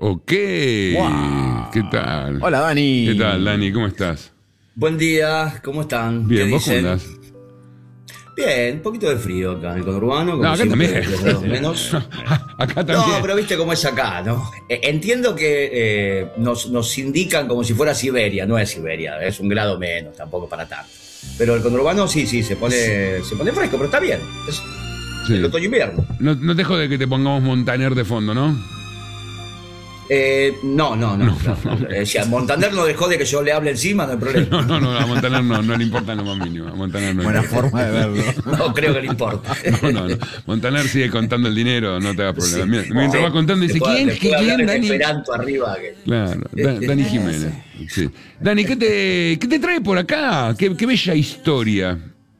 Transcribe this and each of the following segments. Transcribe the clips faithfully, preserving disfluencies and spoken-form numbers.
Ok. Wow. ¿Qué tal? Hola, Dani. ¿Qué tal, Dani? ¿Cómo estás? Buen día, ¿cómo están? Bien, ¿Qué ¿vos cómo dicen? andás? Bien, un poquito de frío acá en el conurbano, como No, acá siempre, también. tres grados menos. Acá también. No, pero viste cómo es acá, ¿no? Eh, Entiendo que eh, nos, nos indican como si fuera Siberia, no es Siberia, es un grado menos, tampoco para tanto. Pero el conurbano sí, sí, se pone, se pone fresco, pero está bien. Es Sí. el otoño-invierno. No, no te jode que te pongamos Montaner de fondo, ¿no? Eh, no, no, no. No, no, no. ok. Eh, si a Montaner no dejó de que yo le hable encima, no hay problema. No, no, no, a Montaner no, no le importa lo más mínimo. A Montaner no le Buena importa. forma de verlo. No creo que le importe. No, no, no. Montaner sigue contando el dinero, no te hagas problema. Sí. Mira, mientras Sí. va contando, dice, Después- ¿quién? después ¿Qué, hablar ¿Quién, en Dani? Esperanto arriba. Que... Claro, Da- Dani Jiménez. Sí. Dani, ¿qué te, ¿qué te trae por acá? Qué, qué bella historia.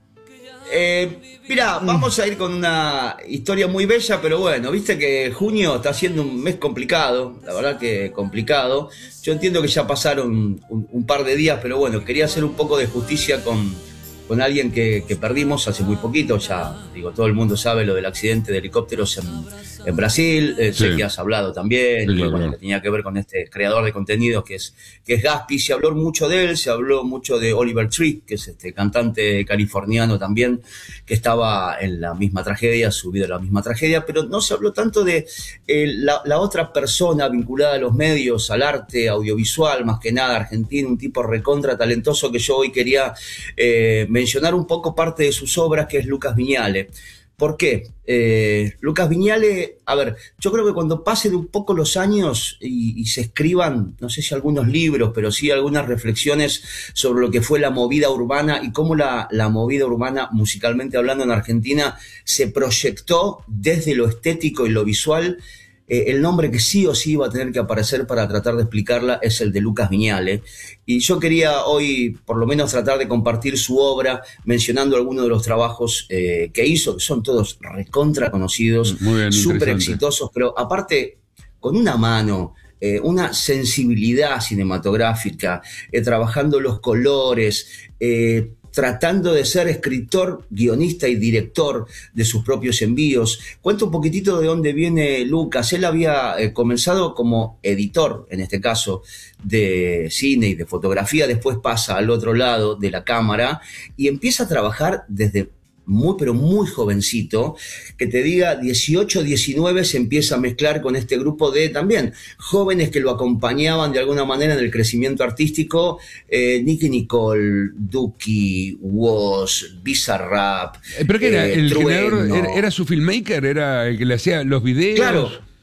Eh, mira, vamos a ir con una historia muy bella, pero bueno, viste que junio está siendo un mes complicado, la verdad que complicado. Yo entiendo que ya pasaron un, un par de días, pero bueno, quería hacer un poco de justicia con, con alguien que, que perdimos hace muy poquito. Ya, digo, todo el mundo sabe lo del accidente de helicópteros en, en Brasil. Eh, Sí. Sé que has hablado también, Sí, y claro, bueno, claro. que tenía que ver con este creador de contenidos que es, que es Gaspi. Se habló mucho de él, se habló mucho de Oliver Tree, que es este cantante californiano también, que estaba en la misma tragedia, subido a la misma tragedia, pero no se habló tanto de eh, la, la otra persona vinculada a los medios, al arte audiovisual, más que nada argentino, un tipo recontra talentoso que yo hoy quería eh, mencionar un poco parte de sus obras, que es Lucas Viñale. ¿Por qué? Eh, Lucas Viñale, a ver, yo creo que cuando pasen un poco los años y, y se escriban, no sé si algunos libros, pero sí algunas reflexiones sobre lo que fue la movida urbana y cómo la, la movida urbana, musicalmente hablando en Argentina, se proyectó desde lo estético y lo visual, eh, el nombre que sí o sí iba a tener que aparecer para tratar de explicarla es el de Lucas Viñale. Y yo quería hoy por lo menos tratar de compartir su obra mencionando algunos de los trabajos eh, que hizo, que son todos recontra conocidos, Muy bien, súper interesante. exitosos, pero aparte con una mano, eh, una sensibilidad cinematográfica, eh, trabajando los colores, eh, tratando de ser escritor, guionista y director de sus propios envíos. Cuento un poquitito de dónde viene Lucas. Él había eh, comenzado como editor, en este caso, de cine y de fotografía, después pasa al otro lado de la cámara y empieza a trabajar desde muy, pero muy jovencito, que te diga dieciocho, diecinueve, se empieza a mezclar con este grupo de también jóvenes que lo acompañaban de alguna manera en el crecimiento artístico, eh, Nicky Nicole, Duki, Woz, Bizarrap. Eh, ¿Pero qué era? eh, ¿El Trueno. generador era, era su filmmaker? ¿Era el que le hacía los videos? Claro.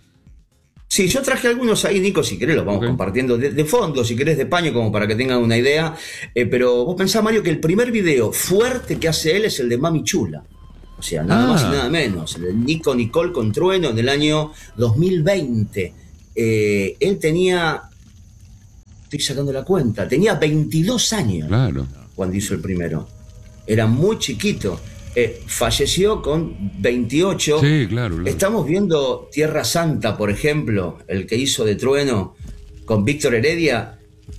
Sí, yo traje algunos ahí, Nico, si querés los vamos Ok. compartiendo de, de fondo, si querés de paño, como para que tengan una idea. Eh, pero vos pensás, Mario, que el primer video fuerte que hace él es el de Mami Chula. O sea, nada Ah. más y nada menos. El de Nico Nicole con Trueno en el año dos mil veinte. Eh, él tenía, estoy sacando la cuenta, tenía veintidós años Claro. cuando hizo el primero. Era muy chiquito. Eh, falleció con veintiocho. Sí, claro, claro. Estamos viendo Tierra Santa, por ejemplo, el que hizo de Trueno con Víctor Heredia.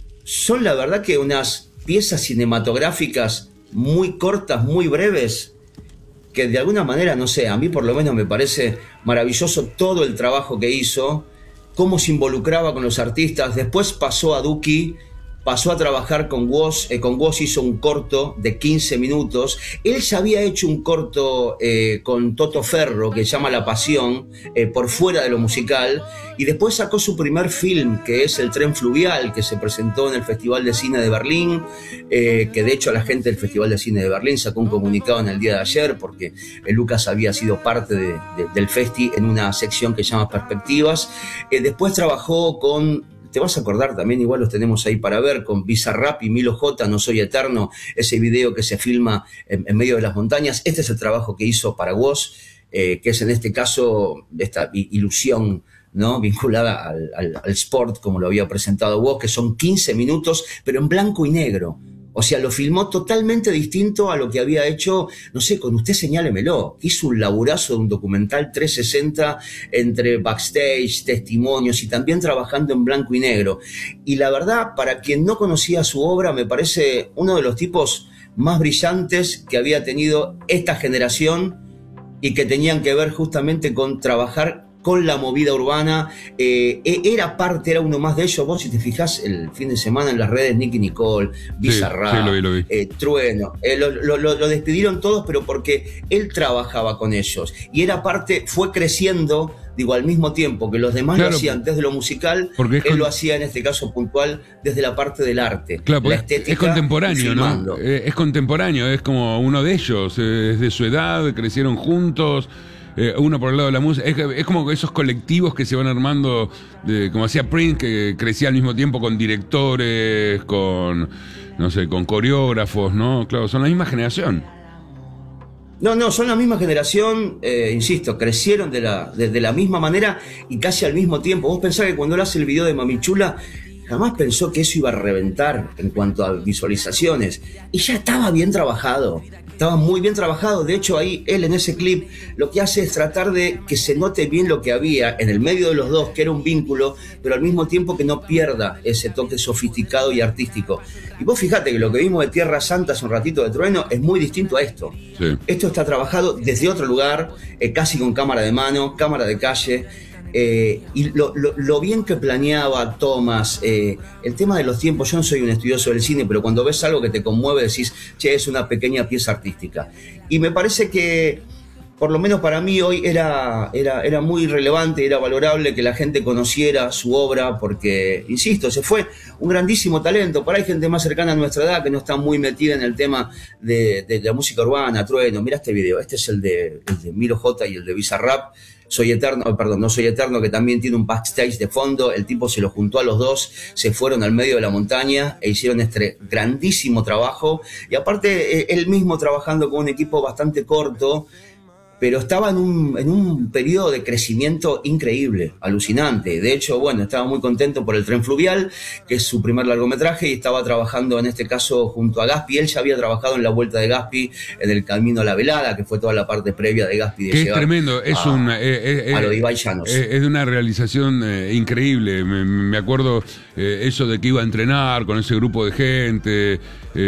Son la verdad que unas piezas cinematográficas muy cortas, muy breves, que de alguna manera, no sé, a mí por lo menos me parece maravilloso todo el trabajo que hizo, cómo se involucraba con los artistas. Después pasó a Duki, pasó a trabajar con Woz, eh, con Woz hizo un corto de quince minutos. Él ya había hecho un corto eh, con Toto Ferro que se llama La Pasión, eh, por fuera de lo musical, y después sacó su primer film, que es El Tren Fluvial, que se presentó en el Festival de Cine de Berlín, eh, que de hecho la gente del Festival de Cine de Berlín sacó un comunicado en el día de ayer, porque eh, Lucas había sido parte de, de, del festi en una sección que se llama Perspectivas. Eh, después trabajó con, te vas a acordar también, igual los tenemos ahí para ver, con Bizarrap y Milo J, No Soy Eterno, ese video que se filma en, en medio de las montañas. Este es el trabajo que hizo para Woz, eh, que es en este caso esta ilusión, ¿no?, vinculada al, al, al sport, como lo había presentado Woz, que son quince minutos, pero en blanco y negro. O sea, lo filmó totalmente distinto a lo que había hecho, no sé, con Usted Señálemelo. Hizo un laburazo de un documental trescientos sesenta entre backstage, testimonios y también trabajando en blanco y negro. Y la verdad, para quien no conocía su obra, me parece uno de los tipos más brillantes que había tenido esta generación y que tenían que ver justamente con trabajar con la movida urbana, eh, era parte, era uno más de ellos. Vos si te fijás el fin de semana en las redes, Nicky Nicole, Bizarrap, sí, sí, lo vi, lo vi. Eh, Trueno, eh, lo, lo, lo despidieron todos, pero porque él trabajaba con ellos, y era parte, fue creciendo, digo, al mismo tiempo que los demás claro, lo hacían desde lo musical, él con... lo hacía en este caso puntual desde la parte del arte, claro, la estética, es contemporáneo, ¿no? Es contemporáneo, es como uno de ellos, es de su edad, crecieron juntos. Eh, uno por el lado de la música, es, es como esos colectivos que se van armando, de, como hacía Prince, que crecía al mismo tiempo con directores, con, no sé, con coreógrafos, ¿no? Claro, son la misma generación. No, no, son la misma generación, eh, insisto, crecieron de la, de, de la misma manera y casi al mismo tiempo. Vos pensás que cuando él hace el video de Mami Chula, jamás pensó que eso iba a reventar en cuanto a visualizaciones, y ya estaba bien trabajado. Estaba muy bien trabajado. De hecho, ahí él en ese clip lo que hace es tratar de que se note bien lo que había en el medio de los dos, que era un vínculo, pero al mismo tiempo que no pierda ese toque sofisticado y artístico. Y vos fijate que lo que vimos de Tierra Santa hace un ratito de Trueno es muy distinto a esto. Sí. Esto está trabajado desde otro lugar, eh, casi con cámara de mano, cámara de calle. Eh, y lo, lo, lo bien que planeaba Thomas, eh, el tema de los tiempos. Yo no soy un estudioso del cine, pero cuando ves algo que te conmueve decís, che, es una pequeña pieza artística. Y me parece que, por lo menos para mí hoy, era, era, era muy relevante, era valorable que la gente conociera su obra, porque, insisto, se fue un grandísimo talento. Por ahí hay gente más cercana a nuestra edad que no está muy metida en el tema de, de, de la música urbana. Trueno, mirá este video, este es el de, el de Milo J y el de Bizarrap. Soy Eterno, perdón, no Soy Eterno, que también tiene un backstage de fondo. El tipo se lo juntó a los dos, se fueron al medio de la montaña e hicieron este grandísimo trabajo. Y aparte, él mismo trabajando con un equipo bastante corto, pero estaba en un, en un periodo de crecimiento increíble, alucinante. De hecho, bueno, estaba muy contento por El Tren Fluvial, que es su primer largometraje, y estaba trabajando en este caso junto a Gaspi. Él ya había trabajado en La Vuelta de Gaspi, en El Camino a la Velada, que fue toda la parte previa de Gaspi. De que es tremendo, es a, una, eh, eh, a lo de Ibai Llanos. Es, es de una realización eh, increíble. Me, me acuerdo eh, eso de que iba a entrenar con ese grupo de gente,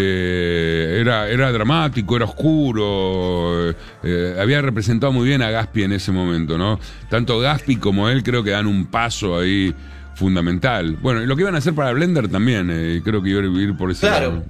eh, era, era dramático, era oscuro, eh, había representado presentado muy bien a Gaspi en ese momento, ¿no? Tanto Gaspi como él creo que dan un paso ahí fundamental. Bueno, y lo que iban a hacer para Blender también, eh, creo que iba a ir por ese claro, lado.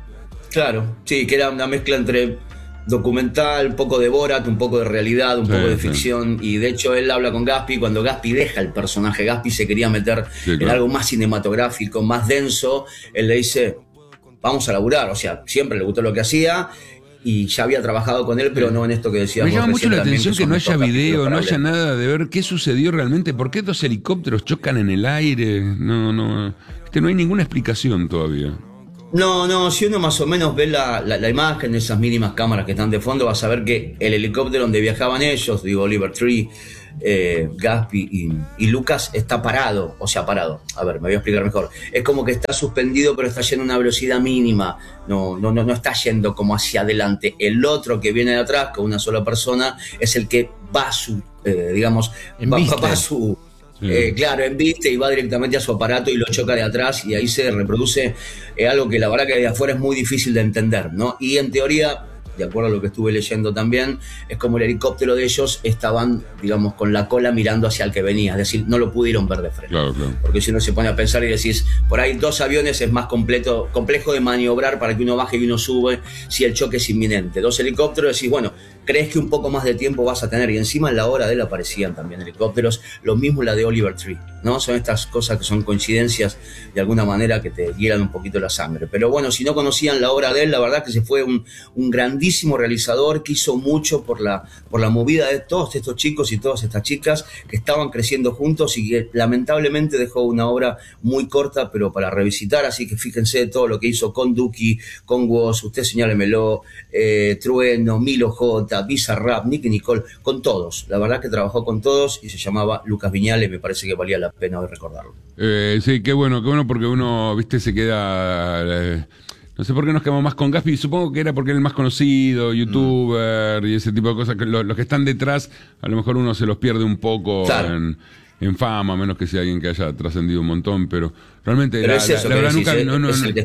Claro, sí, que era una mezcla entre documental, un poco de Borat, un poco de realidad, un sí, poco de ficción, sí. Y de hecho él habla con Gaspi, cuando Gaspi deja el personaje, Gaspi se quería meter sí, claro. en algo más cinematográfico, más denso, él le dice, vamos a laburar, o sea, siempre le gustó lo que hacía, y ya había trabajado con él, pero no en esto que decíamos. Me llama mucho la atención que no haya video, no haya nada de ver qué sucedió realmente, por qué dos helicópteros chocan en el aire, no, no, este, no hay ninguna explicación todavía. No, no, si uno más o menos ve la, la, la imagen de esas mínimas cámaras que están de fondo, vas a ver que el helicóptero donde viajaban ellos, digo, Oliver Tree, eh, Gaspi y, y Lucas, está parado, o sea, parado. A ver, me voy a explicar mejor. Es como que está suspendido, pero está yendo a una velocidad mínima. No, no, no, no está yendo como hacia adelante. El otro que viene de atrás, con una sola persona, es el que va a su, eh, digamos, va, va a su... Eh, claro, embiste y va directamente a su aparato y lo choca de atrás, y ahí se reproduce eh, algo que la verdad que de afuera es muy difícil de entender, ¿no? Y en teoría, de acuerdo a lo que estuve leyendo también, es como el helicóptero de ellos estaban, digamos, con la cola mirando hacia el que venía, es decir, no lo pudieron ver de frente. Claro, claro. Porque si uno se pone a pensar y decís, por ahí dos aviones es más completo, complejo de maniobrar para que uno baje y uno sube si el choque es inminente. Dos helicópteros, decís, bueno, crees que un poco más de tiempo vas a tener, y encima en la hora de él aparecían también helicópteros, lo mismo la de Oliver Tree, ¿no? Son estas cosas que son coincidencias de alguna manera que te hielan un poquito la sangre. Pero bueno, si no conocían la obra de él, la verdad que se fue un, un grandísimo realizador que hizo mucho por la, por la movida de todos estos chicos y todas estas chicas que estaban creciendo juntos, y que lamentablemente dejó una obra muy corta, pero para revisitar. Así que fíjense todo lo que hizo con Duki, con Woz, usted señálemelo, eh, Trueno, Milo J, Bizarrap, Nicky Nicole, con todos. La verdad que trabajó con todos y se llamaba Lucas Viñales, me parece que valía la pena hoy recordarlo. Eh, sí, qué bueno, qué bueno, porque uno, viste, se queda... Eh, no sé por qué nos quedamos más con Gaspi, supongo que era porque era el más conocido, youtuber mm. y ese tipo de cosas, que los, los que están detrás, a lo mejor uno se los pierde un poco claro. en, en fama, a menos que sea alguien que haya trascendido un montón, pero realmente pero la, es eso la, la verdad decís, nunca... ¿eh? No, no, es no, el que está...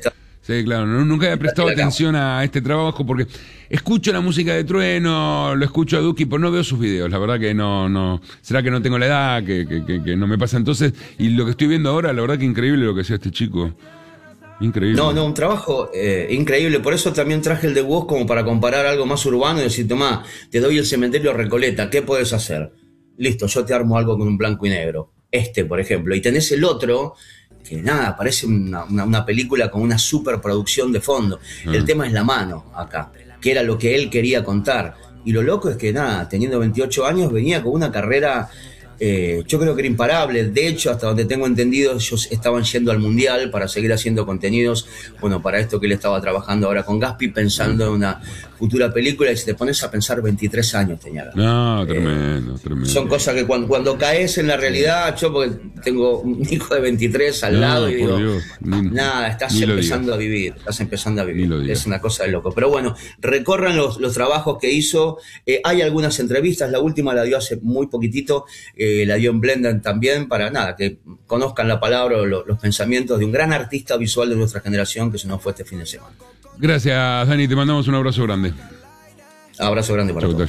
Sí, claro, no, nunca había prestado atención a este trabajo porque escucho la música de Trueno, lo escucho a Duki, pero no veo sus videos, la verdad que no, no, será que no tengo la edad, que, que, que, que no me pasa entonces, y lo que estoy viendo ahora, la verdad que increíble lo que hacía este chico, increíble. No, no, un trabajo eh, increíble, por eso también traje el de vos como para comparar algo más urbano y decir, tomá, te doy el cementerio Recoleta, ¿qué podés hacer? Listo, yo te armo algo con un blanco y negro, este por ejemplo, y tenés el otro... que nada, parece una, una, una película con una superproducción de fondo. Mm. El tema es la mano acá, que era lo que él quería contar. Y lo loco es que nada, teniendo veintiocho años, venía con una carrera, eh, yo creo que era imparable. De hecho, hasta donde tengo entendido, ellos estaban yendo al Mundial para seguir haciendo contenidos, bueno, para esto que él estaba trabajando ahora con Gaspi, pensando mm. en una futura película, y si te pones a pensar, veintitrés años tenía. No, eh, tremendo, tremendo. Son cosas que cuando, cuando caes en la realidad, yo porque tengo un hijo de veintitrés al no, lado y digo, ni, nada, estás empezando a vivir, estás empezando a vivir. Es una cosa de loco. Pero bueno, recorran los, los trabajos que hizo. Eh, hay algunas entrevistas, la última la dio hace muy poquitito, eh, la dio en Blender también, para nada, que conozcan la palabra o lo, los pensamientos de un gran artista visual de nuestra generación que se nos fue este fin de semana. Gracias, Dani, te mandamos un abrazo grande. Abrazo grande para todos.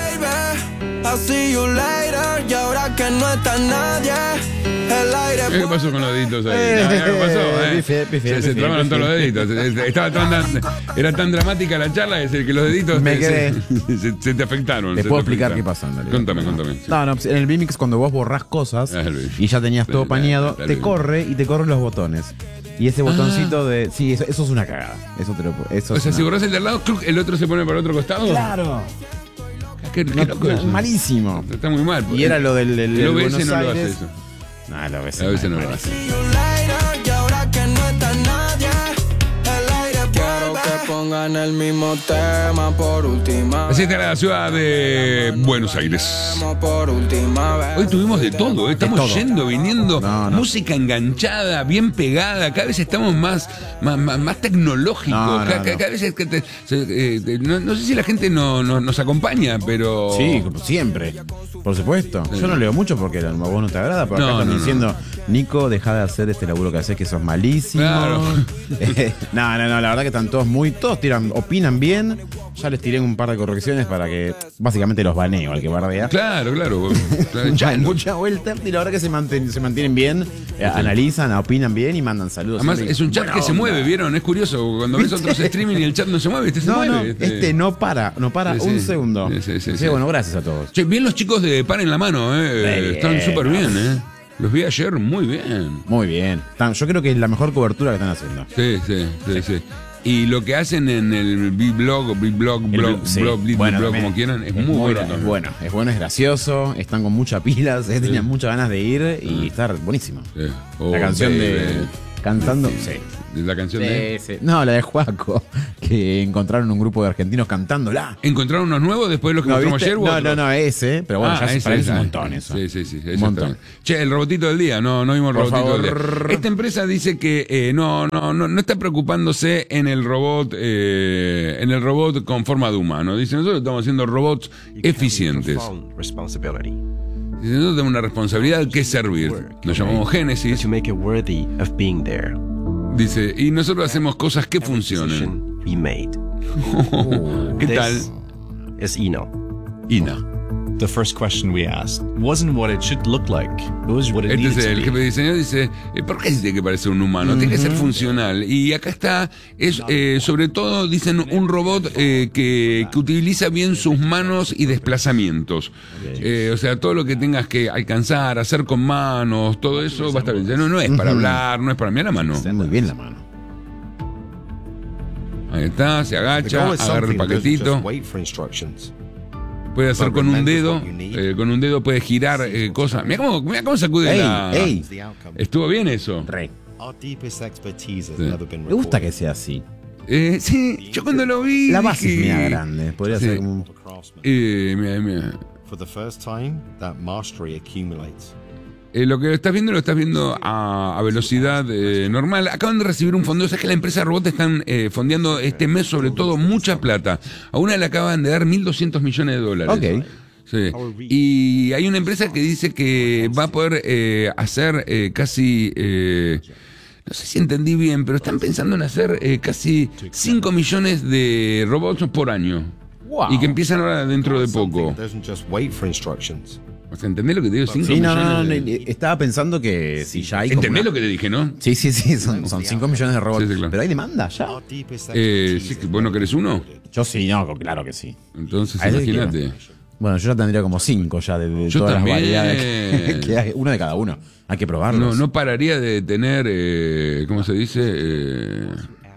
¿Qué pasó con los deditos ahí? ¿Qué pasó? Eh? Pife, pife, se se pife, trabaron pife. todos los deditos. Estaba tan, era tan dramática la charla es el que los deditos Me te, quedé. Se, se, se te afectaron. Te se puedo te explicar afectaron. qué pasa. Contame, contame. Sí. No, no, en el B-Mix cuando vos borrás cosas Ah, y ya tenías todo Dale, paneado, dale, te dale. corre y te corren los botones. Y ese botoncito Ah. de... Sí, eso, eso es una cagada. Eso te lo eso O es sea, una- si borras el de al lado, ¡cluc! El otro se pone para el otro costado. ¡Claro! Qué, qué No, loco eso. malísimo. Está muy mal. Y era lo del, del, El del O B S Buenos no lo hace Aires. eso. No, el O B S A veces no lo malísimo. hace. Pongan el mismo tema por última Así está la ciudad de Buenos Aires. por última vez. Hoy tuvimos de todo, ¿eh? Estamos De todo. yendo, viniendo, No, no. música enganchada, bien pegada, cada vez estamos más, más, más, más tecnológicos, No, no, cada, no. cada vez es que te- se- eh, no, no sé si la gente no, no- nos acompaña, pero... Sí, como siempre. Por supuesto. Yo no leo mucho porque a vos no te agrada, pero acá No, están no, no. diciendo, Nico, deja de hacer este laburo que haces, que sos malísimo. Claro. Eh, no, no, no, la verdad que están todos muy, todos tiran, opinan bien. Ya les tiré un par de correcciones para que básicamente los baneo al que bardea. Claro, claro. claro, Mucha, ya, no. mucha vuelta y la verdad que se, manten- se mantienen bien, eh, analizan, opinan bien y mandan saludos. Además Siempre- es un chat buena que se onda. mueve, ¿vieron? Es curioso, cuando ves otros streaming y el chat no se mueve, este se No, mueve. no, este no para, no para Sí, sí. un segundo. Sí, sí, sí, Así sí. que, bueno, gracias a todos. Che, bien los chicos de Pan en la Mano, ¿eh? Bien. Están súper bien, ¿eh? Los vi ayer muy bien. Muy bien. Están- Yo creo que es la mejor cobertura que están haciendo. Sí, sí, sí, sí. Y lo que hacen en el B-Blog, o B-Blog, El- blog, sí. blog, blog, Bueno, blog, también. como quieran, es muy bueno. gra- también. es bueno, es bueno, es gracioso, están con muchas pilas, eh, tenían muchas ganas de ir y estar buenísimo. Sí. Oh, La canción de baby. cantando, sí. La canción de... Sí, sí. No, la de Juaco, que encontraron un grupo de argentinos cantándola. ¿Encontraron unos nuevos después de los que ¿No, mostramos viste? ayer? u no, otros? no, no, ese, pero bueno, Ah, ya ese, para mí es un ese. montón eso. Sí, sí, sí. Un ese montón. está bien. Che, el robotito del día, no, no vimos el Por robotito del favor. día. Esta empresa dice que eh, no, no, no, no está preocupándose en el robot, eh, en el robot con forma de humano. Dice, nosotros estamos haciendo robots eficientes. Dice, nosotros tenemos una responsabilidad que es servir. Nos llamamos Génesis. to make it worthy of being there. Dice, y nosotros hacemos cosas que funcionen. Decision we made. ¿Qué tal? This is Eno. Ina. The first question we asked wasn't what it should look like. It was what it Este needed es to el be. jefe de diseño, dice, eh, ¿por qué dice que parece un humano? Tiene que ser funcional. Y acá está, es eh, sobre todo, dicen, un robot eh, que, que utiliza bien sus manos y desplazamientos. Eh, o sea, todo lo que tengas que alcanzar, hacer con manos, todo eso va a estar bien. No, no es para hablar, no es para mirar la mano. Está muy bien la mano. Ahí está, se The agacha, goal is agarra el something that doesn't paquetito. just wait for instructions. Puede hacer con un dedo, eh, con un dedo puede girar eh, cosas. Mira cómo, mira cómo sacude Ey, la... ey. The outcome. Estuvo bien eso. Re. Our deepest expertise has Sí. never been Me gusta recorded. que sea así. Eh, sí, yo cuando lo vi... La base es dije- media grande. Podría Sí. ser como un... For craftsmen. Eh, mira, mira. For the first time, that mastery accumulates. Eh, lo que estás viendo lo estás viendo a, a velocidad eh, normal. Acaban de recibir un fondeo. Sabes que la empresa de robots están eh, fondeando este mes sobre todo mucha plata. A una le acaban de dar mil doscientos millones de dólares. Ok. Sí. Y hay una empresa que dice que va a poder eh, hacer eh, casi... eh, no sé si entendí bien, pero están pensando en hacer eh, casi cinco millones de robots por año. Wow. Y que empiezan ahora dentro de poco. Something doesn't just wait for instructions. O sea, ¿entendés lo que te digo? cinco Sí, no, millones no, no, de- no, estaba pensando que si ya hay como ¿Entendés una- lo que te dije, no? Sí, sí, sí, son, son cinco millones de robots. Sí, sí, claro. Pero hay demanda ya. Our deepest Eh, expertise sí, que in ¿vos no querés uno? Yo sí, no, claro que sí. Entonces, A ese imagínate. quiero. Bueno, yo ya tendría como cinco ya de, de Yo todas también. las variedades que, que hay. Uno de cada uno. Hay que probarlos. No, no pararía de tener, eh, ¿cómo se dice? Eh,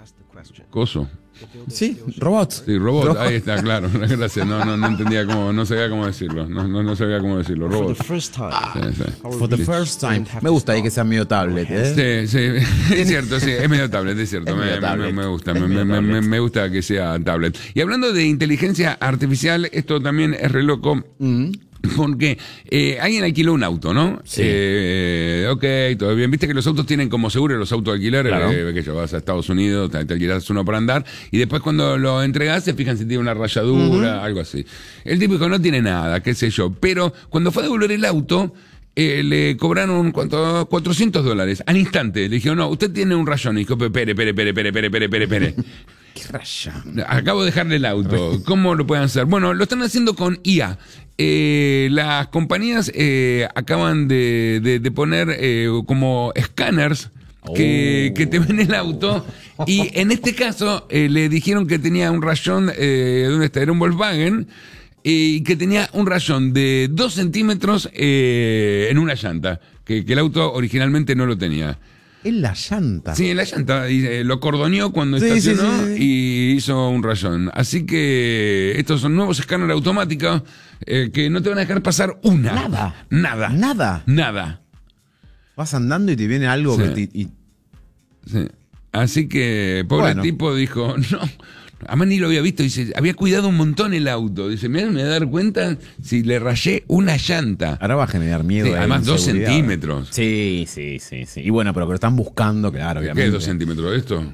coso. Sí, robots. Sí, robot, Robot. ahí está, claro. Gracias. No, no, no entendía cómo, no sabía cómo decirlo. No, no, no sabía cómo decirlo. For Robot. the first time. Sí, sí. For the first time. Me gusta ahí que sea medio tablet, ¿eh? Sí, sí, es cierto, sí, es medio tablet, es cierto, Es me, medio me- tablet. me gusta, Es me, medio me- tablet. me- me gusta que sea tablet. Y hablando de inteligencia artificial, esto también es re loco. Porque eh, alguien alquiló un auto, ¿no? Sí. Eh, ok, todo bien. Viste que los autos tienen como seguro los autos de alquiler, Claro. eh, que yo vas a Estados Unidos, te, te alquilas uno para andar, y después cuando lo entregás se fijan si tiene una rayadura, algo así. El tipo dijo, no tiene nada, qué sé yo. Pero cuando fue a devolver el auto, eh, le cobraron ¿cuánto? cuatrocientos dólares al instante. Le dijeron, no, usted tiene un rayón. Y dijo, pere, pere, pere, pere, pere, pere, pere, pere. Qué raya. Acabo de dejarle el auto. ¿Cómo lo pueden hacer? Bueno, lo están haciendo con I A. Eh, las compañías eh, acaban de, de- de poner eh, como escáneres que, Oh. que te ven el auto. Y en este caso eh, le dijeron que tenía un rayón, eh, ¿dónde está? Era un Volkswagen. Y que tenía un rayón de dos centímetros eh, en una llanta. Que, que el auto originalmente no lo tenía. Es la llanta. Sí, en la llanta. Y, eh, lo cordoneó cuando Sí, estacionó sí, sí, sí. y hizo un rayón. Así que estos son nuevos escáneres automáticos eh, que no te van a dejar pasar una. Nada. Nada. Nada. Nada. Vas andando y te viene algo Sí. que te- y- Sí. Así que, pobre Bueno. tipo dijo, no. Además ni lo había visto. Dice, había cuidado un montón el auto. Dice, me voy a dar cuenta si le rayé una llanta. ahora va a generar miedo. Sí, ahí, además, dos inseguridad. centímetros. Sí, sí, sí, sí. Y bueno, pero que lo están buscando, claro, ¿Qué obviamente. es dos centímetros de esto?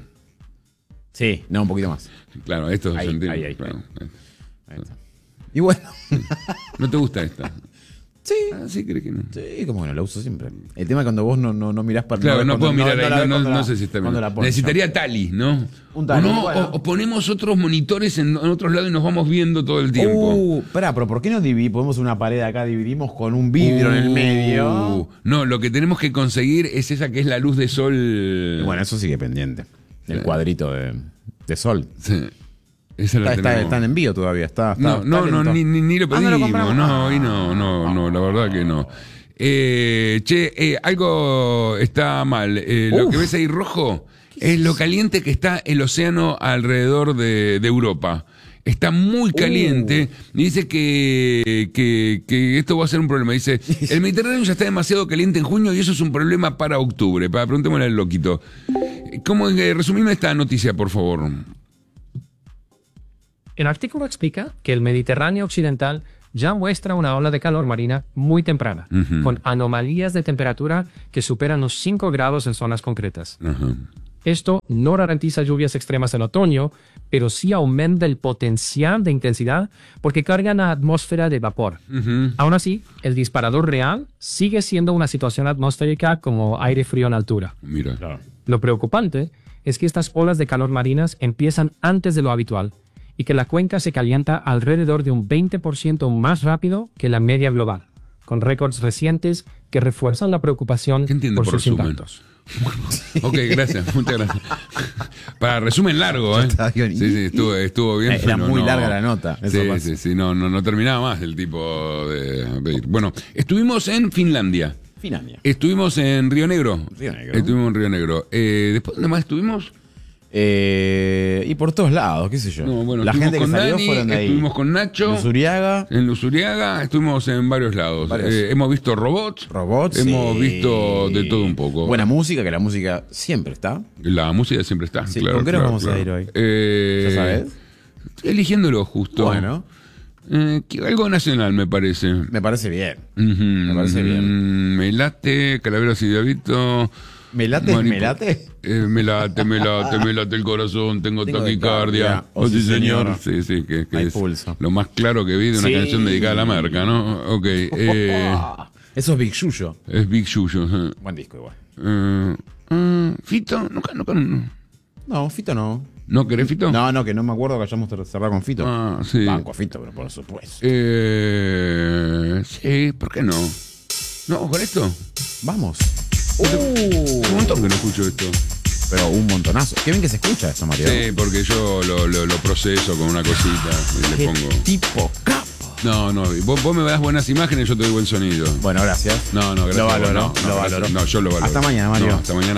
Sí, no, un poquito más. Claro, esto es dos Ahí, centímetros. ahí, ahí. claro. Ahí está. Y bueno. ¿No te gusta esta? Sí. Ah, sí, crees que no. Sí, como que no la uso siempre. El tema es cuando vos no, no, no mirás para Claro, no, ves puedo cuando- mirar ahí, la no, ves no, cuando no la- sé si está bien. cuando la pones. Necesitaría Tali, ¿no? Un Tali, o, no, bueno. o, o ponemos otros monitores en, en otros lados y nos vamos viendo todo el tiempo. Uh, pará, pero ¿por qué no dividimos? Ponemos una pared acá, dividimos con un vidrio en el Uh, medio. No, lo que tenemos que conseguir es esa que es la luz de sol. Y bueno, eso sigue pendiente. El Sí. cuadrito de, de sol. Sí. Esa la Está, está, tenemos. está en envío todavía. Está, está- No, no, está no, lento. ni, ni, ni lo Ah, pedimos. ¿no lo no, compramos? y no, no, no, la verdad que no. Eh, che, eh, algo está mal. Eh, lo Uf. que ves ahí rojo es lo caliente que está el océano alrededor de, de Europa. Está muy caliente. Uh. Y dice que, que, que esto va a ser un problema. Dice, el Mediterráneo ya está demasiado caliente en junio y eso es un problema para octubre. Para, preguntémosle al loquito. ¿Cómo, eh, resumime esta noticia, por favor? El artículo explica que el Mediterráneo occidental ya muestra una ola de calor marina muy temprana, Ujú. con anomalías de temperatura que superan los cinco grados en zonas concretas. Ajá. Esto no garantiza lluvias extremas en otoño, pero sí aumenta el potencial de intensidad porque cargan la atmósfera de vapor. Ujú. Aún así, el disparador real sigue siendo una situación atmosférica como aire frío en altura. Mira. Lo preocupante es que estas olas de calor marinas empiezan antes de lo habitual y que la cuenca se calienta alrededor de un veinte por ciento más rápido que la media global, con récords recientes que refuerzan la preocupación ¿Qué entiende por por sus resumen? impactos. Ok, gracias, muchas gracias. Para resumen largo, ¿eh? Está bien. Sí, sí, estuvo, estuvo bien. Era pero muy no- larga la nota, eso Sí, pasa. sí, sí, no, no, no terminaba más el tipo de, de ir. Bueno, estuvimos en Finlandia. Finlandia. Estuvimos en Río Negro. Río Negro. Estuvimos en Río Negro. Eh, ¿Después dónde más estuvimos? Eh, y por todos lados, qué sé yo. No, bueno, la estuvimos gente que con salió Dani, fueron de ahí. estuvimos con Nacho. Luzuriaga, En Luzuriaga, estuvimos en varios lados. Varios. Eh, hemos visto robots. robots. Hemos sí. visto de todo un poco. Buena música, que la música siempre está. La música siempre está. Sí, claro. ¿con qué nos claro, vamos a claro. ir hoy? Eh, ¿Ya sabes? Estoy eligiéndolo justo. Bueno, Eh, que algo nacional, me parece. me parece bien. Ujú. me parece bien. Mm, Me late, Calaveras y Diablito. ¿Me late? Manipo- ¿Me late? Eh, me late, me late, me late el corazón, tengo, Tengo taquicardia. taquicardia. Oh, Oh, sí, sí, señor. señor. Sí, sí, que, que Hay es pulso. lo más claro que vi de una Sí. canción dedicada a la marca, ¿no? Ok. Eh, Eso es Big Yuyo. es Big Yuyo. eh. Buen disco igual. Eh, Ah, ¿Fito? Nunca, nunca, no. No, Fito no. ¿No querés Fito? No, no, que no me acuerdo que hayamos cerrado con Fito. Ah, sí. Banco a Fito, pero por supuesto. Eh, sí, ¿por qué no? ¿No con esto? Vamos. Hace un montón que no escucho esto. Pero un montonazo. Qué bien que se escucha esto, Mario. Sí, porque yo lo, lo, lo proceso con una cosita y le Qué pongo. tipo capo. No, no, vos, vos me das buenas imágenes y yo te doy buen sonido. Bueno, gracias. No, no, gracias. Lo valoro, no, no, lo gracias. valoro. No, yo lo valoro. Hasta mañana, Mario. No, hasta mañana.